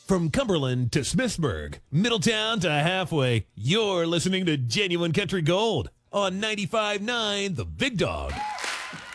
From Cumberland to Smithsburg, Middletown to halfway, you're listening to Genuine Country Gold on 95.9 The Big Dog.